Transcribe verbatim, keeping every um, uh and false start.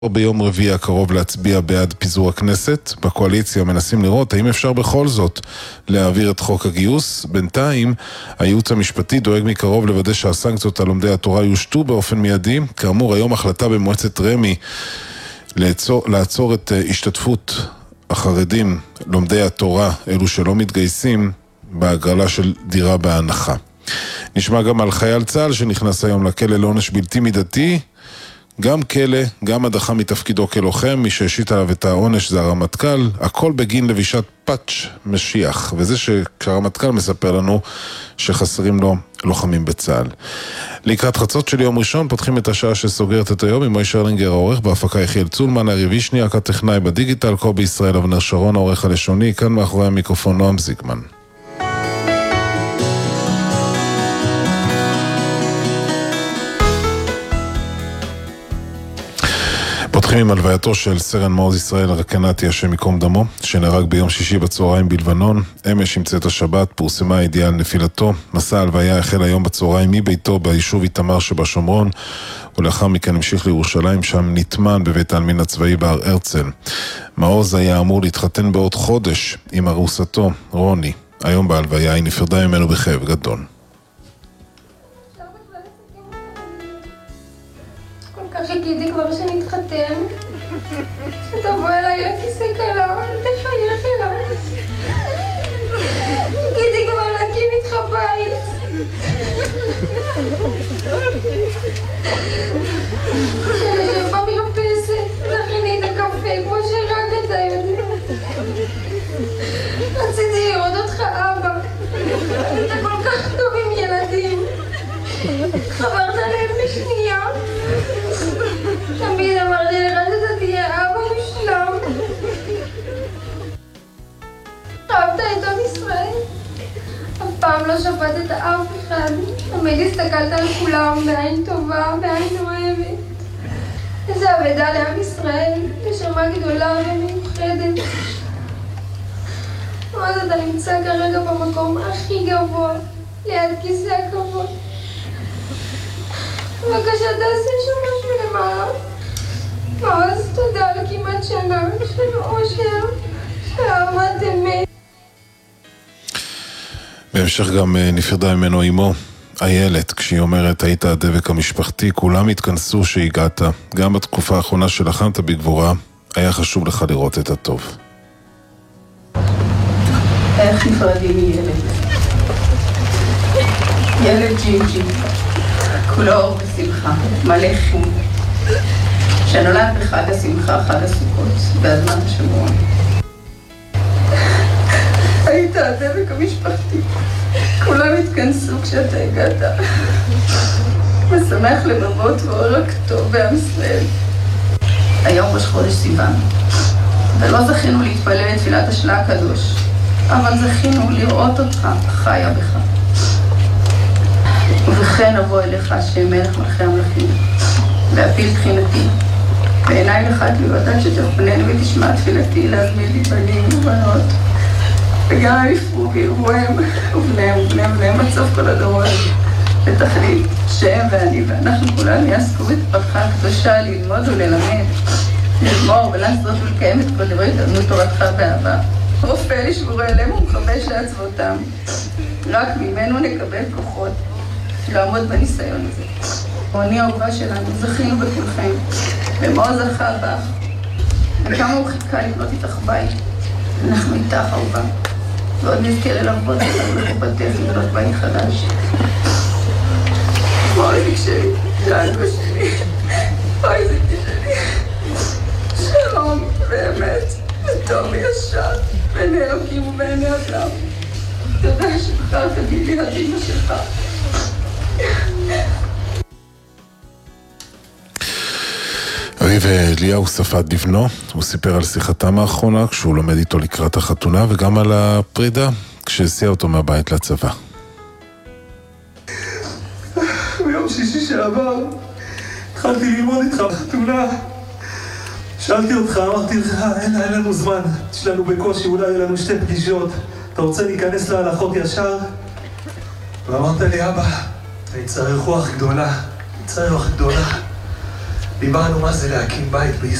ביום רביעי הקרוב להצביע בעד פיזור הכנסת. בקואליציה מנסים לראות האם אפשר בכל זאת להעביר את חוק הגיוס. בינתיים הייעוץ המשפטי דואג מקרוב לוודא שהסנקציות על לומדי התורה יושתו באופן מיידי. כאמור, היום החלטה במועצת רמי לעצור, לעצור את השתתפות החרדים לומדי התורה, אלו שלא מתגייסים, בהגרלה של דירה בהנחה. נשמע גם על חייל צה"ל שנכנס היום לכלא לעונש בלתי מידתי, גם כלא, גם הדחה מתפקידו כלוחם. מי שהשית עליו את העונש זה הרמטכ"ל, הכל בגין לבישת פאץ' משיח, וזה שהרמטכ"ל מספר לנו שחסרים לו לוחמים בצה"ל. לקראת חצות של יום ראשון פותחים את השעה שסוגרת את היום עם מוישה הרלינגר העורך, בהפקה יחיאל צולמן, אריה וישניאק הטכנאי בדיגיטל, קובי ישראל, אבנר שרון העורך הלשוני, כאן מאחורי המיקרופון נועם זיגמן. פותחים עם הלווייתו של סרן מעוז ישראל רקנתי, השם מקום דמו, שנהרג ביום שישי בצהריים בלבנון. אמש עם צאת השבת פורסמה הידיעה על נפילתו. מסע ההלוויה החל היום בצהריים מביתו ביישוב איתמר שבשומרון, ולאחר מכן המשיך לירושלים, שם נטמן בבית העלמין הצבאי בהר הרצל. מעוז היה אמור להתחתן בעוד חודש עם ארוסתו רוני. היום בהלוויה היא נפרדה ממנו בכאב גדול. חיכיתי כבר שנתחתן, שתבוא אליי לכיסא קלה, תחייך אליי. חיכיתי כבר להקים איתך בית. שנשב במרפסת, תכיני את הקפה כמו שרק אתה יודע. רציתי לראות אותך אבא, אתה כל כך טוב עם ילדים. חברת להם לשנייה. תמיד אמרתי לך שאתה תהיה אבא מושלם. אהבת את עם ישראל. אף פעם לא שפטת אף אחד. תמיד הסתכלת על כולם בעין טובה, בעין אוהבת. איזה אבדה לעם ישראל, נשמה גדולה ומיוחדת. אז אתה נמצא כרגע במקום הכי גבוה, ליד כיסא הכבוד. בבקשה תעשה שם משהו למעלה. אז תודה לכמעט שנה של אושר, של אהבת אמת. בהמשך גם נפרדה ממנו אמו איילת, כשהיא אומרת היית הדבק המשפחתי, כולם התכנסו שהגעת. גם בתקופה האחרונה שלחמת בגבורה היה חשוב לך לראות את הטוב. איך נפרדים מילד? ילד ג'ינג'י, כולו אור ושמחה, מלא חום, שנולד בחג השמחה, חג הסוכות, באדמת השומרון. היית הדבק המשפחתי, כולם התכנסו כשאתה הגעת. משמח לבבות ואור רק טוב בעם ישראל. היום ראש חודש סיוון, ולא זכינו להתפלל לתפילת השלה הקדוש, אבל זכינו לראות אותך חיה בך. ובכן אבוא אליך השם מלך מלכי המלכים, ואפיל תחינתי, ועיניי לך תלויותיי שתחונן ותשמע תפילתי, להזמין לי בנים ובנות, וגם יפרו ויראוהם, ובניהם ובניהם ובניהם עד סוף כל הדורות, ותכלית שהם ואני ואנחנו כולנו יעסקו בתפתך הקדושה ללמוד וללמד, לגמור ולעשות ולקיים את כל דברי תלמוד תורתך באהבה. רופא לשבורי הלב ומחבש לעצבותם, רק ממנו נקבל כוחות לעמוד בניסיון הזה. עוני האהובה שלנו, זכינו בכולכם, ומעוז זכה בך, וכמה הוא חיכה לבנות איתך בית. אנחנו איתך אהובה, ועוד נזכר לרבות אותנו לחופתך לבנות בית חדש. אוי שלי, דאגו שלי, אוי זיתי שלי, שלום באמת, וטוב וישר, בעיני אלוקים ובעיני אדם. תודה שבחרת בי להיות אמא שלך. אביב אליהו ספד לבנו, הוא סיפר על שיחתם האחרונה כשהוא לומד איתו לקראת החתונה, וגם על הפרידה כשהסיע אותו מהבית לצבא. ביום שישי שעבר התחלתי ללמוד איתך בחתונה. שאלתי אותך, אמרתי לך, אין, אין לנו זמן, יש לנו בקושי, אולי יהיה לנו שתי פגישות, אתה רוצה להיכנס להלכות ישר? ואמרת לי, אבא, אני צריך רוח גדולה, אני צריך רוח גדולה. דיברנו מה זה להקים בית בישראל.